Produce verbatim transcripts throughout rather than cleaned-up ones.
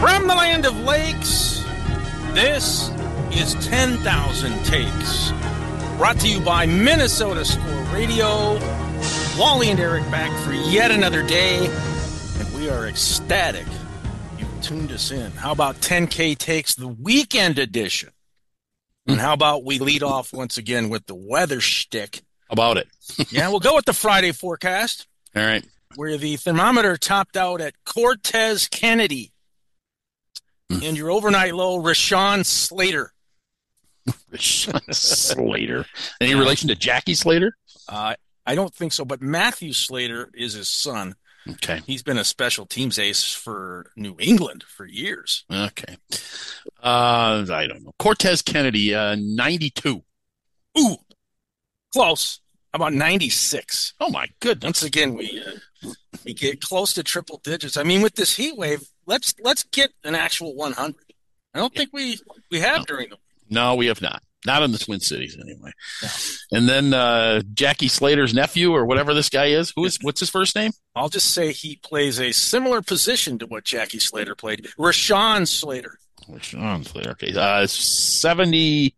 From the land of lakes, this is ten thousand Takes. Brought to you by Minnesota Score Radio. Wally and Eric back for yet another day, and we are ecstatic you've tuned us in. How about ten K Takes, the weekend edition? And how about we lead off once again with the weather shtick? How about it? Yeah, we'll go with the Friday forecast. All right. Where the thermometer topped out at Cortez Kennedy. And your overnight low, Rashawn Slater. Rashawn Slater. Any yeah. relation to Jackie Slater? Uh, I don't think so, but Matthew Slater is his son. Okay. He's been a special teams ace for New England for years. Okay. Uh, I don't know. Cortez Kennedy, uh, ninety-two. Ooh, close. How about ninety-six? Oh, my goodness. Once again, we uh, we get close to triple digits. I mean, with this heat wave, let's let's get an actual one hundred. I don't think we, we have no. during the week. No, we have not. Not in the Twin Cities, anyway. No. And then uh, Jackie Slater's nephew, or whatever this guy is, who is what's his first name? I'll just say he plays a similar position to what Jackie Slater played. Rashawn Slater. Rashawn Slater. Okay. Uh, seventy-six.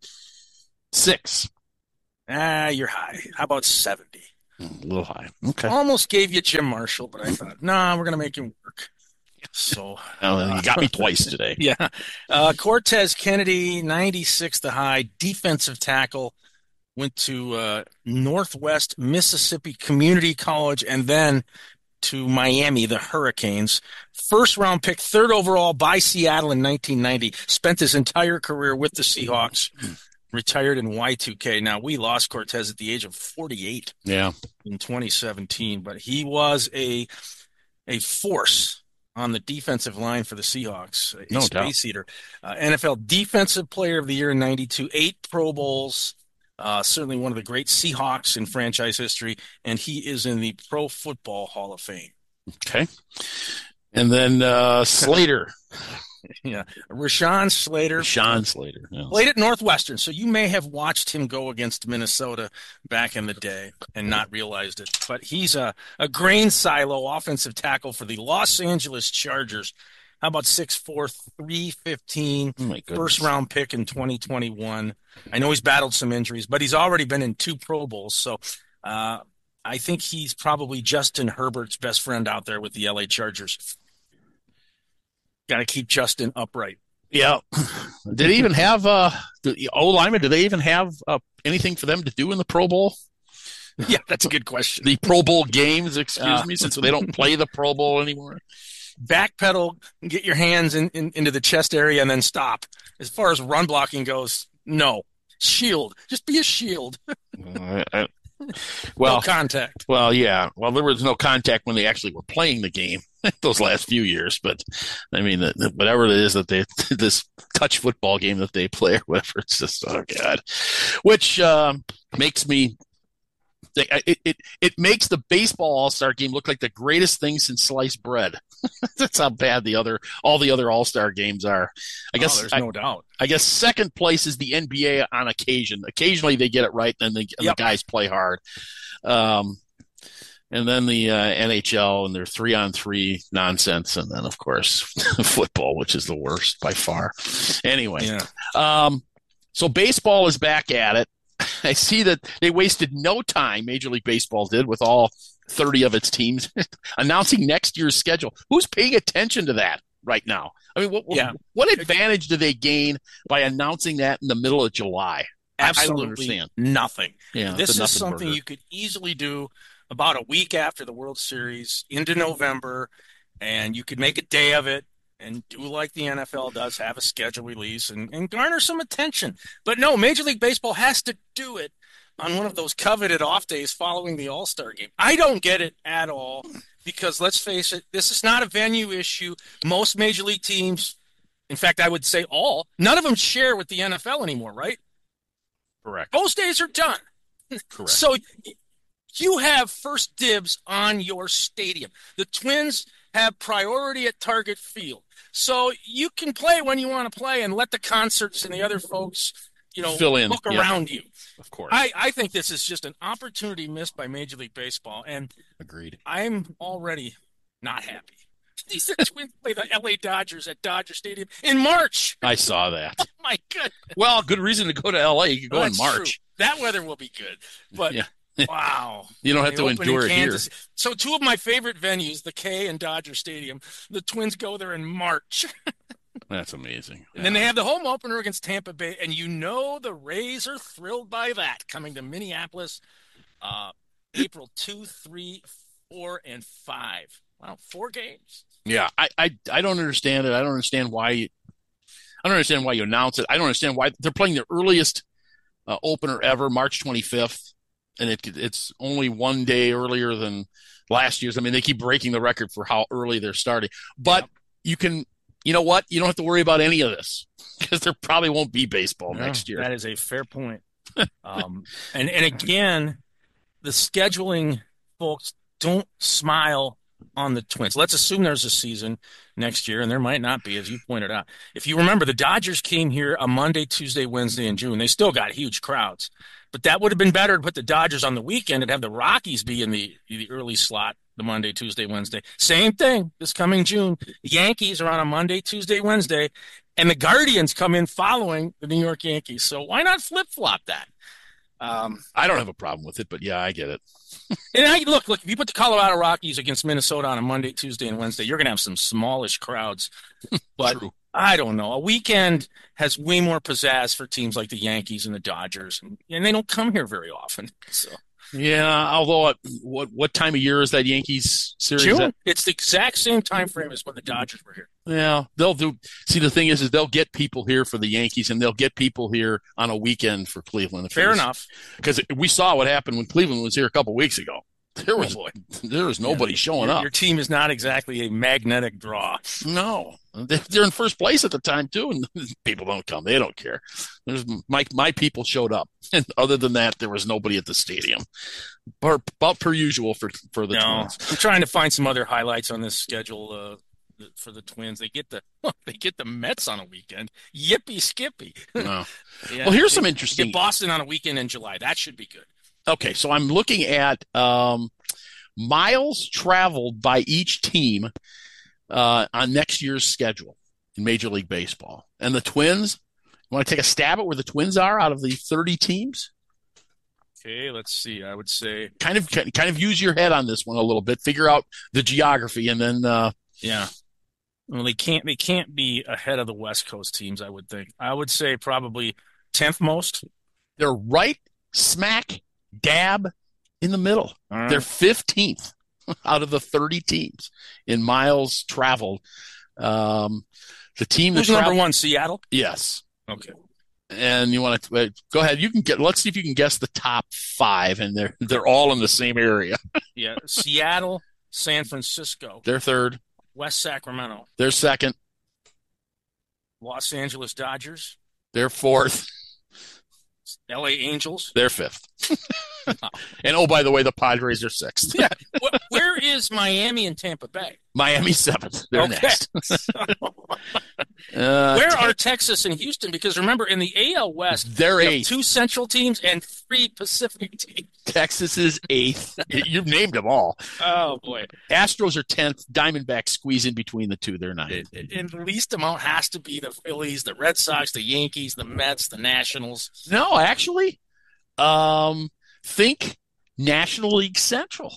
Ah, you're high. How about seventy? A little high. Okay. Almost gave you Jim Marshall, but I thought, nah, we're going to make him work. So oh, you got me twice today. Yeah. Uh, Cortez Kennedy, ninety-six the high, defensive tackle, went to uh, Northwest Mississippi Community College and then to Miami, the Hurricanes. First round pick, third overall by Seattle in nineteen ninety. Spent his entire career with the Seahawks. Retired in Y two K. Now, we lost Cortez at the age of forty-eight yeah. in twenty seventeen, but he was a a force on the defensive line for the Seahawks. A no space doubt. eater. Uh, N F L Defensive Player of the Year in ninety-two, eight Pro Bowls, uh, certainly one of the great Seahawks in franchise history, and he is in the Pro Football Hall of Fame. Okay. And then uh, Slater. Yeah, Rashawn Slater. Rashawn Slater. Yeah. Played at Northwestern, so you may have watched him go against Minnesota back in the day and not realized it. But he's a, a grain silo offensive tackle for the Los Angeles Chargers. How about six four, three fifteen, oh my first round pick in twenty twenty-one. I know he's battled some injuries, but he's already been in two Pro Bowls. So uh, I think he's probably Justin Herbert's best friend out there with the L A Chargers. Got to keep Justin upright. Yeah. Did they even have uh, the O lineman? Do they even have uh, anything for them to do in the Pro Bowl? Yeah, that's a good question. The Pro Bowl games, excuse uh, me, since they don't play the Pro Bowl anymore. Backpedal, get your hands in, in, into the chest area, and then stop. As far as run blocking goes, no. Shield. Just be a shield. uh, I, well, no contact. Well, yeah. Well, there was no contact when they actually were playing the game those last few years. But, I mean, the, the, whatever it is that they – this touch football game that they play or whatever, it's just, oh, God. Which um, makes me – It, it it makes the baseball All-Star game look like the greatest thing since sliced bread. That's how bad the other all the other All-Star games are. I guess oh, there's I, no doubt. I guess second place is the N B A on occasion. Occasionally they get it right, and, they, and yep. the guys play hard. Um, and then the uh, N H L and their three-on-three nonsense, and then of course football, which is the worst by far. Anyway, yeah. um, so baseball is back at it. I see that they wasted no time, Major League Baseball did, with all thirty of its teams announcing next year's schedule. Who's paying attention to that right now? I mean, what, yeah. what advantage do they gain by announcing that in the middle of July? Absolutely I don't understand. Nothing. Yeah, this is something burger. you could easily do about a week after the World Series into November, and you could make a day of it. And do like the N F L does, have a schedule release and, and garner some attention. But no, Major League Baseball has to do it on one of those coveted off days following the All-Star game. I don't get it at all because, let's face it, this is not a venue issue. Most Major League teams, in fact, I would say all, none of them share with the N F L anymore, right? Correct. Those days are done. Correct. So you have first dibs on your stadium. The Twins have priority at Target Field. So you can play when you want to play and let the concerts and the other folks, you know, fill in look yeah. around you. Of course. I, I think this is just an opportunity missed by Major League Baseball. And agreed. I'm already not happy. These the Twins play the L A Dodgers at Dodger Stadium in March. I saw that. Oh my goodness. Well, good reason to go to L A. You could go Well, in that's March. true. That weather will be good. But Yeah. wow. You don't have They to open in endure it here. Kansas. So two of my favorite venues, the K and Dodger Stadium, the Twins go there in March. That's amazing. And then they have the home opener against Tampa Bay, and you know the Rays are thrilled by that. Coming to Minneapolis, uh, April two, three, four, and five. Wow, four games. Yeah, I, I, I don't understand it. I don't understand why. You, I don't understand why you announce it. I don't understand why they're playing the earliest uh, opener ever, March twenty-fifth, and it it's only one day earlier than last year's. I mean, they keep breaking the record for how early they're starting. But Yep. you can, you know what? You don't have to worry about any of this because there probably won't be baseball No, next year. That is a fair point. um, and and again, the scheduling folks don't smile on the Twins. Let's assume there's a season next year, and there might not be, as you pointed out. If you remember, the Dodgers came here a Monday, Tuesday, Wednesday in June. They still got huge crowds, but that would have been better to put the Dodgers on the weekend and have the Rockies be in the the early slot. The Monday, Tuesday, Wednesday. Same thing this coming June. The Yankees are on a Monday, Tuesday, Wednesday, and the Guardians come in following the New York Yankees. So why not flip flop that? Um, I don't have a problem with it, but yeah, I get it. and I look, look. If you put the Colorado Rockies against Minnesota on a Monday, Tuesday, and Wednesday, you're going to have some smallish crowds. But True. I don't know. A weekend has way more pizzazz for teams like the Yankees and the Dodgers, and, and they don't come here very often. So Yeah, although uh, what what time of year is that Yankees series? June, At? it's the exact same time frame as when the Dodgers were here. Yeah, they'll do. See, the thing is, is they'll get people here for the Yankees, and they'll get people here on a weekend for Cleveland. Fair enough. Because we saw what happened when Cleveland was here a couple weeks ago. There was Oh, boy. there was nobody Yeah. showing your, up. Your team is not exactly a magnetic draw. No, they're in first place at the time too, and people don't come. They don't care. There's my my people showed up, and other than that, there was nobody at the stadium. About, about per usual for for the No, Twins. I'm trying to find some other highlights on this schedule uh, for the Twins. They get the they get the Mets on a weekend. Yippee skippy. No. Yeah, Well, here's they some get interesting. Boston on a weekend in July. That should be good. Okay, so I'm looking at um, miles traveled by each team uh, on next year's schedule in Major League Baseball. And the Twins, you want to take a stab at where the Twins are out of the thirty teams? Okay, let's see. I would say, Kind of, kind of use your head on this one a little bit. Figure out the geography, and then uh, yeah. Well, they can't they can't be ahead of the West Coast teams. I would think. I would say probably tenth most. they're right smack dab in the middle. All right. They're fifteenth out of the thirty teams in miles traveled. Um, the team that Who's number traveled, one? Seattle. yes. Okay. And you want to uh, go ahead? You can get. Let's see if you can guess the top five, and they're they're all in the same area. Yeah, Seattle, San Francisco, They're third. West Sacramento, They're second. Los Angeles Dodgers, They're fourth. L A Angels. They're fifth. And oh, by the way, the Padres are sixth. Yeah. Where is Miami and Tampa Bay? Miami seventh. They're Okay. next. Uh, Where Te- are Texas and Houston? Because remember, in the A L West, They're you have eighth. two Central teams and three Pacific teams. Texas is eighth. You've named them all. Oh boy! Astros are tenth. Diamondbacks squeeze in between the two. They're ninth. And the least amount has to be the Phillies, the Red Sox, the Yankees, the Mets, the Nationals. No, actually, um, think National League Central.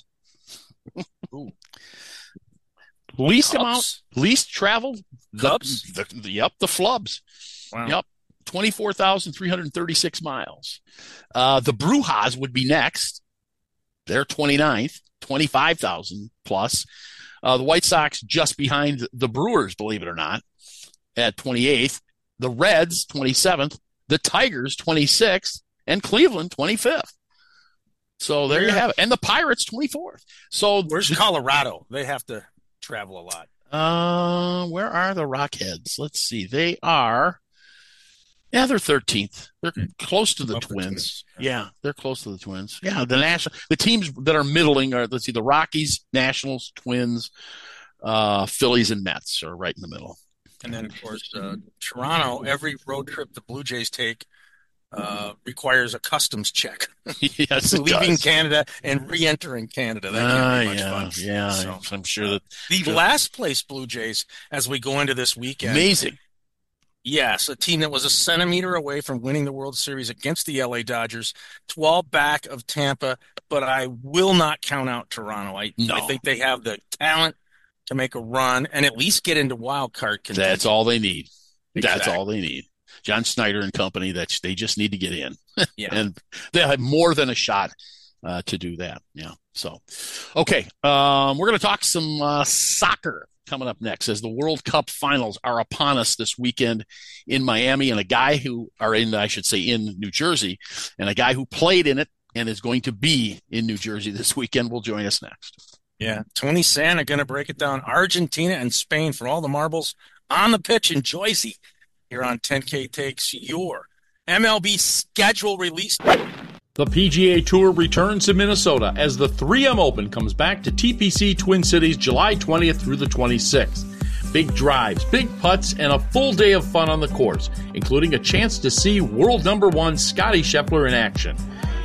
Least amount, Cubs. least traveled. The, Cubs? The, the, yep, the Flubs. Wow. Yep, twenty-four thousand three hundred thirty-six miles. Uh, the Brujas would be next. They're twenty-ninth, twenty-five thousand plus. Uh, the White Sox just behind the Brewers, believe it or not, at twenty-eighth. The Reds, twenty-seventh. The Tigers, twenty-sixth. And Cleveland, twenty-fifth. So there you Yeah. have it. And the Pirates, twenty-fourth. So Where's Colorado? They have to travel a lot. Uh, where are the Rockheads? Let's see. They are, yeah, they're thirteenth. They're close to the Up the Twins. Twins. Yeah, they're close to the Twins. Yeah, the national, the teams that are middling are, let's see, the Rockies, Nationals, Twins, uh, Phillies, and Mets are right in the middle. And then, of course, uh, Toronto, every road trip the Blue Jays take uh, requires a customs check. Yes, it leaving does. Canada and re-entering Canada. That Uh, can't be much yeah, fun. yeah. So, I'm sure that the last place Blue Jays, as we go into this weekend, amazing. yes, a team that was a centimeter away from winning the World Series against the L A Dodgers, twelve back of Tampa, but I will not count out Toronto. I, No. I think they have the talent to make a run and at least get into wild card contention. That's all they need. That's Exactly. all they need. John Snyder and company, that's, they just need to get in. Yeah. And they have more than a shot uh, to do that. Yeah. So, okay. Um, we're going to talk some uh, soccer coming up next as the World Cup finals are upon us this weekend in Miami, and a guy who are in, I should say, in New Jersey, and a guy who played in it and is going to be in New Jersey this weekend will join us next. Yeah. Tony Santa going to break it down. Argentina and Spain for all the marbles on the pitch in Jersey. Here on ten K Takes, your M L B schedule release. The P G A Tour returns to Minnesota as the three M Open comes back to T P C Twin Cities July twentieth through the twenty-sixth. Big drives, big putts, and a full day of fun on the course, including a chance to see world number one Scottie Scheffler in action.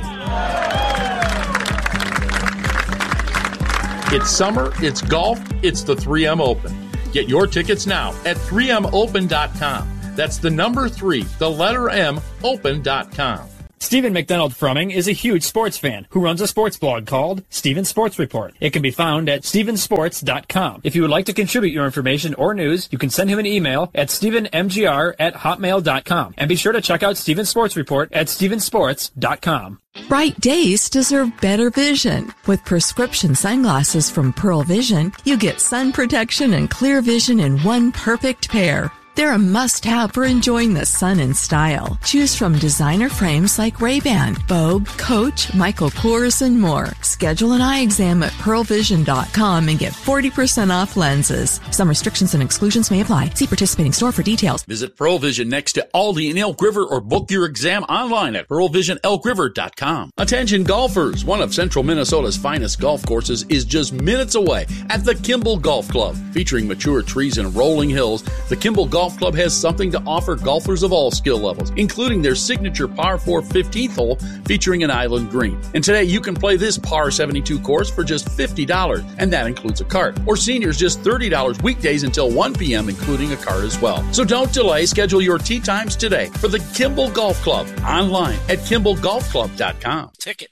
It's summer, it's golf, it's the three M Open. Get your tickets now at three m open dot com. That's the number three, the letter M, open dot com. Stephen McDonald Frumming is a huge sports fan who runs a sports blog called Stephen Sports Report. It can be found at stephen sports dot com. If you would like to contribute your information or news, you can send him an email at stephen m g r at hotmail dot com. And be sure to check out Stephen Sports Report at stephen sports dot com. Bright days deserve better vision. With prescription sunglasses from Pearl Vision, you get sun protection and clear vision in one perfect pair. They're a must-have for enjoying the sun in style. Choose from designer frames like Ray-Ban, Vogue, Coach, Michael Kors, and more. Schedule an eye exam at pearl vision dot com and get forty percent off lenses. Some restrictions and exclusions may apply. See participating store for details. Visit Pearl Vision next to Aldi in Elk River or book your exam online at pearl vision elk river dot com. Attention golfers! One of central Minnesota's finest golf courses is just minutes away at the Kimball Golf Club. Featuring mature trees and rolling hills, the Kimball Golf Club has something to offer golfers of all skill levels, including their signature par four fifteenth hole featuring an island green. And today you can play this par seventy-two course for just fifty dollars, and that includes a cart. Or seniors just thirty dollars weekdays until one p.m., including a cart as well. So don't delay. Schedule your tee times today for the Kimball Golf Club online at kimball golf club dot com. Ticket.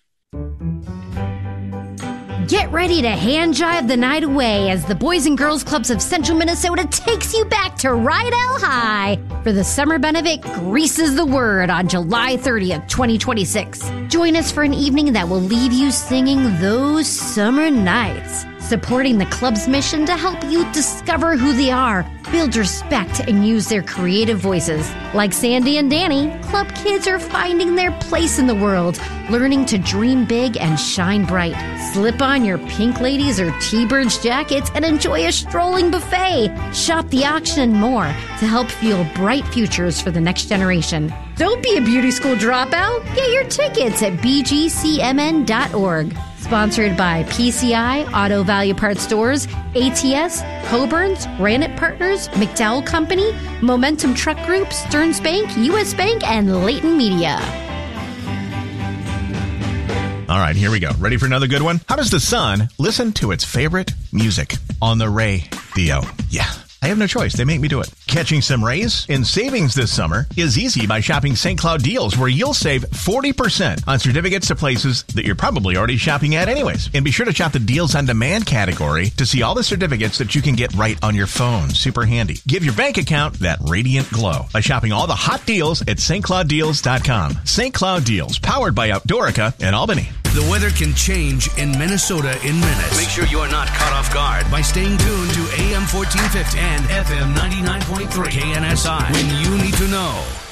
Get ready to hand jive the night away as the Boys and Girls Clubs of Central Minnesota takes you back to Rydell High for the summer benefit Greases the Word on July thirtieth, twenty twenty-six. Join us for an evening that will leave you singing those summer nights, supporting the club's mission to help youth discover who they are, build respect, and use their creative voices. Like Sandy and Danny, club kids are finding their place in the world, learning to dream big and shine bright. Slip on your pink ladies or T-Birds jackets and enjoy a strolling buffet. Shop the auction and more to help fuel bright futures for the next generation. Don't be a beauty school dropout. Get your tickets at b g c m n dot org. Sponsored by P C I, Auto Value Parts Stores, A T S, Coburn's, Granite Partners, McDowell Company, Momentum Truck Group, Stearns Bank, U S Bank, and Leighton Media. All right, here we go. Ready for another good one? How does the sun listen to its favorite music? On the radio. Yeah. I have no choice. They make me do it. Catching some rays in savings this summer is easy by shopping Saint Cloud Deals, where you'll save forty percent on certificates to places that you're probably already shopping at anyways. And be sure to shop the Deals on Demand category to see all the certificates that you can get right on your phone. Super handy. Give your bank account that radiant glow by shopping all the hot deals at Saint Cloud Deals dot com. Saint Cloud Deals, powered by Outdoorica in Albany. The weather can change in Minnesota in minutes. Make sure you are not caught off guard by staying tuned to A M fourteen fifty and F M ninety-nine point three K N S I when you need to know.